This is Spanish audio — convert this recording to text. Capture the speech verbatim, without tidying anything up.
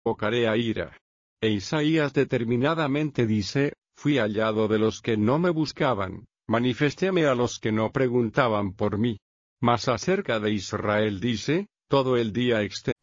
provocaré a ira. E Isaías determinadamente dice, fui hallado de los que no me buscaban, manifestéme a los que no preguntaban por mí. Mas acerca de Israel dice, todo el día extendido